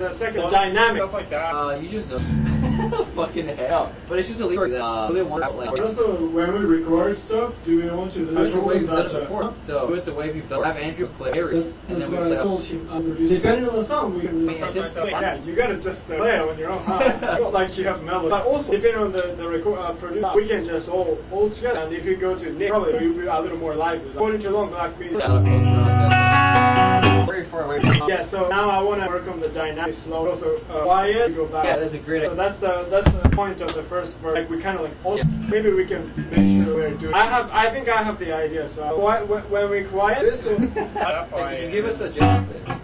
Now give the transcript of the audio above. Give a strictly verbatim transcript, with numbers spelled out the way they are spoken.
the second the dynamic stuff like that. Uh, you just know. Fucking hell. But it's just a lever that uh, really want out like. But also, when we record stuff, do we want to listen That's the way we've done it that, before. So do it the way we've done. Have Andrew play Aries, and That's then we what play. I told him. I'm producing. Depending on the song, we can. Yeah, you gotta just uh, play it on your own. Huh? Not like you have melody. But also, depending on the the record uh, producer, we can just all all together. And if you go to Nick, probably you'll be a little more lively. According to long black music. Very far away from. Yeah, so now I want to work on the dynamic slow. Also, uh, quiet. Go back. Yeah, that's a great. So that's the that's the point of the first verse. Like we kind of like also, yeah. Maybe we can make sure we're doing. I have I think I have the idea. So when when we quiet this, will, If you give us a chance.